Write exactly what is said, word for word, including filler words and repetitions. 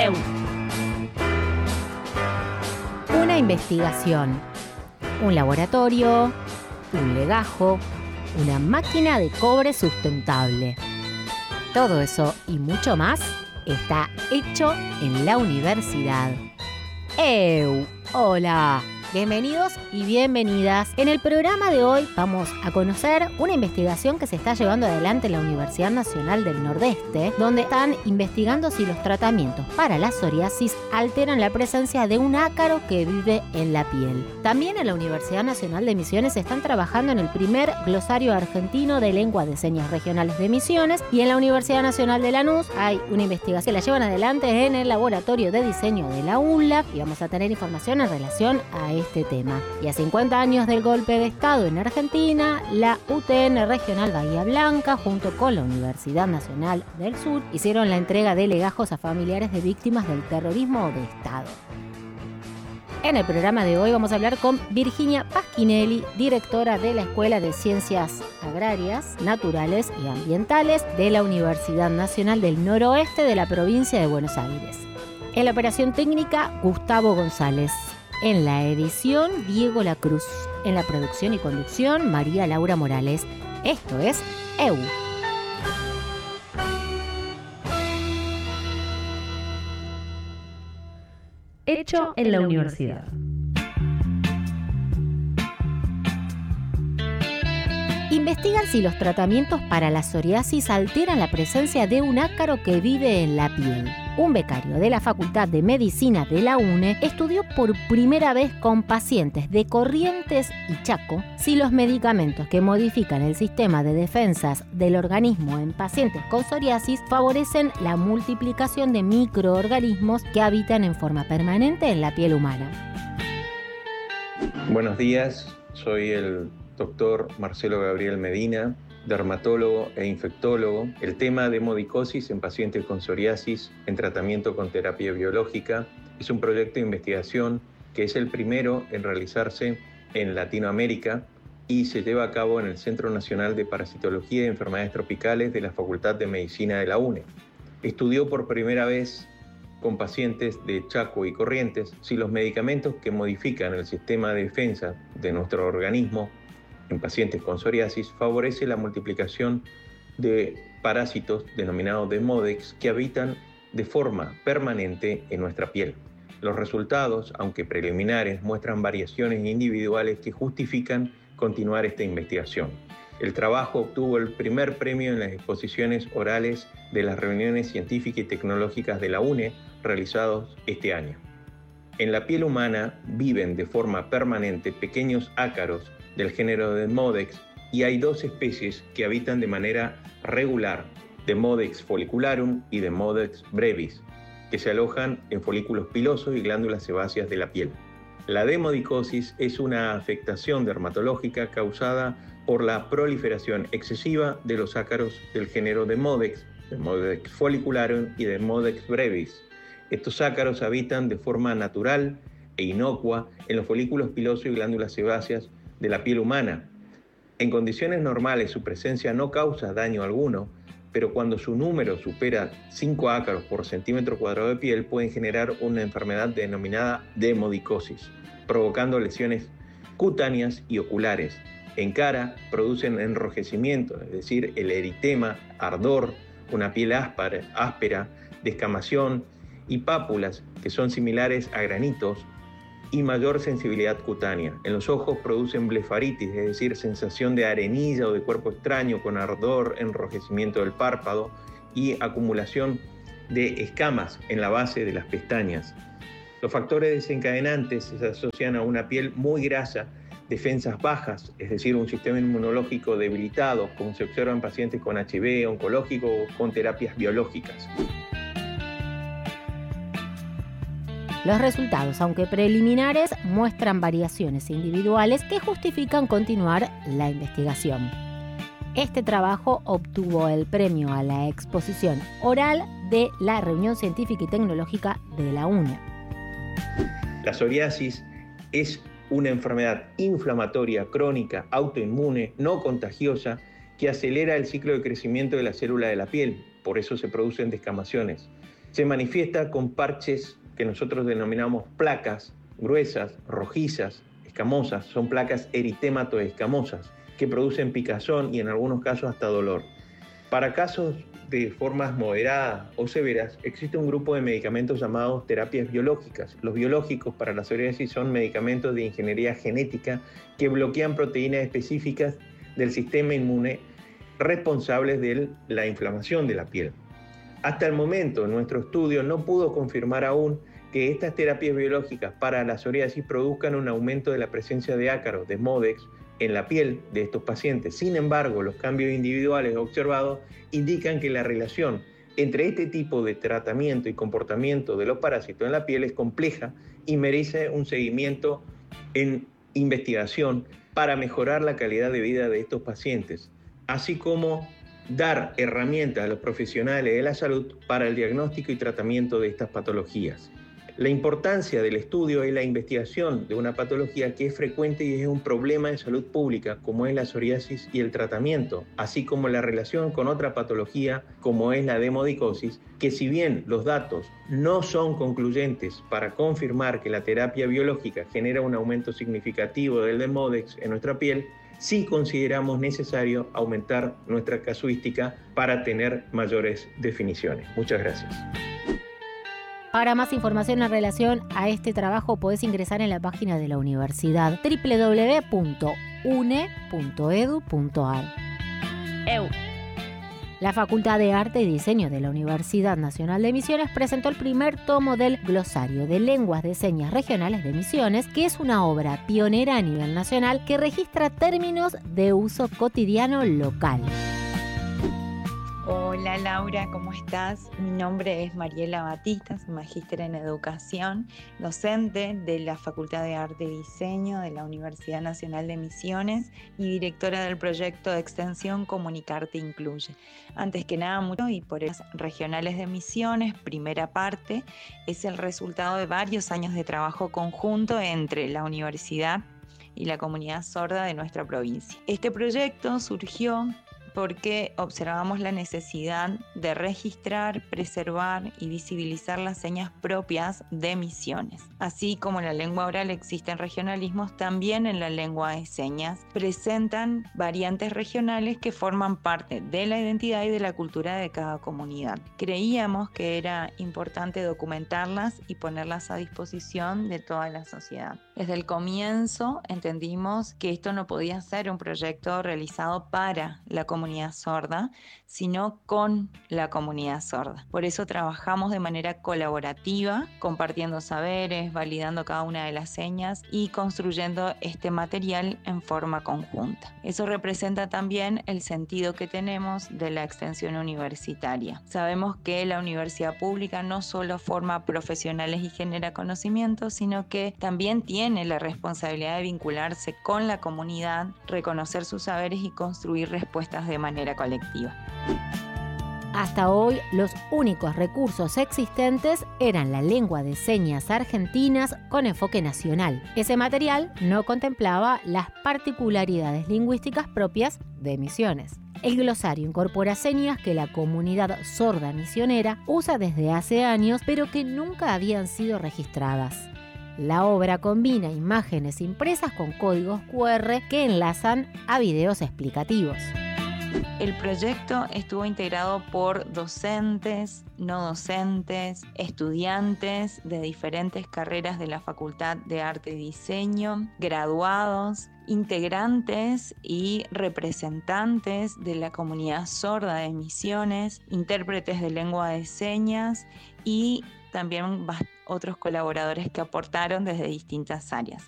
E U. Una investigación, un laboratorio, un legajo, una máquina de cobre sustentable. Todo eso y mucho más está hecho en la universidad. E U. Hola. Bienvenidos y bienvenidas. En el programa de hoy vamos a conocer una investigación que se está llevando adelante en la Universidad Nacional del Nordeste, donde están investigando si los tratamientos para la psoriasis alteran la presencia de un ácaro que vive en la piel. También en la Universidad Nacional de Misiones están trabajando en el primer glosario argentino de lengua de señas regionales de Misiones, y en la Universidad Nacional de Lanús hay una investigación que la llevan adelante en el laboratorio de diseño de la U N L A, y vamos a tener información en relación a este tema. Y a cincuenta años del golpe de Estado en Argentina, la U T N Regional Bahía Blanca, junto con la Universidad Nacional del Sur, hicieron la entrega de legajos a familiares de víctimas del terrorismo de Estado. En el programa de hoy vamos a hablar con Virginia Pasquinelli, directora de la Escuela de Ciencias Agrarias, Naturales y Ambientales de la Universidad Nacional del Noroeste de la provincia de Buenos Aires. En la operación técnica, Gustavo González. En la edición, Diego Lacruz. En la producción y conducción, María Laura Morales. Esto es E U. Hecho en la universidad. Investigan si los tratamientos para la psoriasis alteran la presencia de un ácaro que vive en la piel. Un becario de la Facultad de Medicina de la U N E estudió por primera vez con pacientes de Corrientes y Chaco si los medicamentos que modifican el sistema de defensas del organismo en pacientes con psoriasis favorecen la multiplicación de microorganismos que habitan en forma permanente en la piel humana. Buenos días, soy el doctor Marcelo Gabriel Medina, dermatólogo e infectólogo. El tema de hemodicosis en pacientes con psoriasis en tratamiento con terapia biológica es un proyecto de investigación que es el primero en realizarse en Latinoamérica y se lleva a cabo en el Centro Nacional de Parasitología y Enfermedades Tropicales de la Facultad de Medicina de la U N E. Estudió por primera vez con pacientes de Chaco y Corrientes si los medicamentos que modifican el sistema de defensa de nuestro organismo en pacientes con psoriasis favorece la multiplicación de parásitos denominados Demodex que habitan de forma permanente en nuestra piel. Los resultados, aunque preliminares, muestran variaciones individuales que justifican continuar esta investigación. El trabajo obtuvo el primer premio en las exposiciones orales de las reuniones científicas y tecnológicas de la U N E realizados este año. En la piel humana viven de forma permanente pequeños ácaros del género Demodex y hay dos especies que habitan de manera regular, Demodex follicularum y Demodex brevis, que se alojan en folículos pilosos y glándulas sebáceas de la piel. La demodicosis es una afectación dermatológica causada por la proliferación excesiva de los ácaros del género Demodex, Demodex follicularum y Demodex brevis. Estos ácaros habitan de forma natural e inocua en los folículos pilosos y glándulas sebáceas de la piel humana. En condiciones normales su presencia no causa daño alguno, pero cuando su número supera cinco ácaros por centímetro cuadrado de piel pueden generar una enfermedad denominada demodicosis, provocando lesiones cutáneas y oculares. En cara producen enrojecimiento, es decir, el eritema, ardor, una piel áspera, áspera, descamación y pápulas que son similares a granitos, y mayor sensibilidad cutánea. En los ojos producen blefaritis, es decir, sensación de arenilla o de cuerpo extraño con ardor, enrojecimiento del párpado y acumulación de escamas en la base de las pestañas. Los factores desencadenantes se asocian a una piel muy grasa, defensas bajas, es decir, un sistema inmunológico debilitado, como se observa en pacientes con H I V, oncológico o con terapias biológicas. Los resultados, aunque preliminares, muestran variaciones individuales que justifican continuar la investigación. Este trabajo obtuvo el premio a la exposición oral de la Reunión Científica y Tecnológica de la U N E. La psoriasis es una enfermedad inflamatoria crónica, autoinmune, no contagiosa, que acelera el ciclo de crecimiento de la célula de la piel, por eso se producen descamaciones. Se manifiesta con parches que nosotros denominamos placas gruesas, rojizas, escamosas. Son placas eritémato-escamosas que producen picazón y en algunos casos hasta dolor. Para casos de formas moderadas o severas, existe un grupo de medicamentos llamados terapias biológicas. Los biológicos para la psoriasis son medicamentos de ingeniería genética que bloquean proteínas específicas del sistema inmune responsables de la inflamación de la piel. Hasta el momento, nuestro estudio no pudo confirmar aún que estas terapias biológicas para la psoriasis produzcan un aumento de la presencia de ácaros, de Modex, en la piel de estos pacientes. Sin embargo, los cambios individuales observados indican que la relación entre este tipo de tratamiento y comportamiento de los parásitos en la piel es compleja y merece un seguimiento en investigación para mejorar la calidad de vida de estos pacientes, así como dar herramientas a los profesionales de la salud para el diagnóstico y tratamiento de estas patologías. La importancia del estudio es la investigación de una patología que es frecuente y es un problema de salud pública, como es la psoriasis, y el tratamiento, así como la relación con otra patología, como es la demodicosis, que si bien los datos no son concluyentes para confirmar que la terapia biológica genera un aumento significativo del Demodex en nuestra piel, sí consideramos necesario aumentar nuestra casuística para tener mayores definiciones. Muchas gracias. Para más información en relación a este trabajo podés ingresar en la página de la universidad doble u doble u doble u punto u n e punto e d u punto a r. La Facultad de Arte y Diseño de la Universidad Nacional de Misiones presentó el primer tomo del Glosario de Lenguas de Señas Regionales de Misiones, que es una obra pionera a nivel nacional que registra términos de uso cotidiano local. Hola Laura, ¿cómo estás? Mi nombre es Mariela Batista, soy magíster en educación, docente de la Facultad de Arte y Diseño de la Universidad Nacional de Misiones y directora del proyecto de extensión Comunicarte Incluye. Antes que nada, mucho y por eso Regionales de Misiones, primera parte, es el resultado de varios años de trabajo conjunto entre la universidad y la comunidad sorda de nuestra provincia. Este proyecto surgió porque observamos la necesidad de registrar, preservar y visibilizar las señas propias de Misiones. Así como en la lengua oral existen regionalismos, también en la lengua de señas presentan variantes regionales que forman parte de la identidad y de la cultura de cada comunidad. Creíamos que era importante documentarlas y ponerlas a disposición de toda la sociedad. Desde el comienzo entendimos que esto no podía ser un proyecto realizado para la comunidad sorda, sino con la comunidad sorda. Por eso trabajamos de manera colaborativa, compartiendo saberes, validando cada una de las señas y construyendo este material en forma conjunta. Eso representa también el sentido que tenemos de la extensión universitaria. Sabemos que la universidad pública no solo forma profesionales y genera conocimiento, sino que también tiene la responsabilidad de vincularse con la comunidad, reconocer sus saberes y construir respuestas de manera colectiva. Hasta hoy, los únicos recursos existentes eran la lengua de señas argentinas con enfoque nacional. Ese material no contemplaba las particularidades lingüísticas propias de Misiones. El glosario incorpora señas que la comunidad sorda misionera usa desde hace años, pero que nunca habían sido registradas. La obra combina imágenes impresas con códigos cu erre que enlazan a videos explicativos. El proyecto estuvo integrado por docentes, no docentes, estudiantes de diferentes carreras de la Facultad de Arte y Diseño, graduados, integrantes y representantes de la comunidad sorda de Misiones, intérpretes de lengua de señas y también otros colaboradores que aportaron desde distintas áreas.